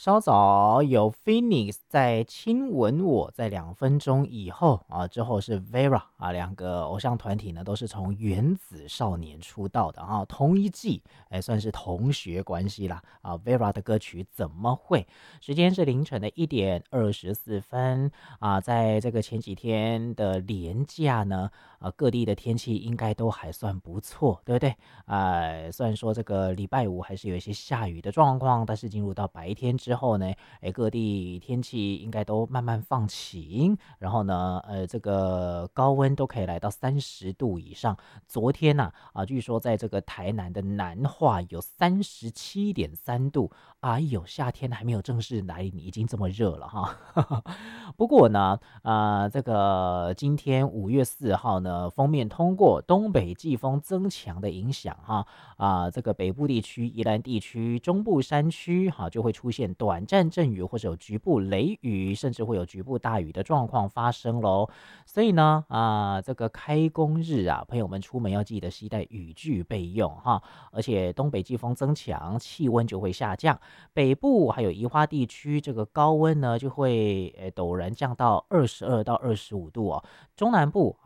稍早有 Phoenix 在亲吻我，在2分钟以后啊，之后是 Vera 啊，两个偶像团体呢都是从原子少年出道的啊，同一季，算是同学关系啦啊。Vera 的歌曲怎么会？时间是凌晨的1点24分啊，在这个前几天的连假呢，各地的天气应该都还算不错，对不对？虽然说这个礼拜五还是有一些下雨的状况，但是进入到白天之后呢，各地天气应该都慢慢放晴，然后呢，这个高温都可以来到30度以上。昨天呐，据说在这个台南的南化有37.3度，哎呦，夏天还没有正式来临，已经这么热了哈。不过呢，这个今天5月4号呢，锋面通过东北季风增强的影响哈，这个北部地区、宜兰地区、中部山区哈，就会出现短暂阵雨或者有局部雷雨，甚至会有局部大雨的状况发生喽。所以呢，这个开工日啊，朋友们出门要记得携带雨具备用哈。而且东北季风增强，气温就会下降，北部还有宜花地区这个高温呢就会陡然降到22到25度哦。中南部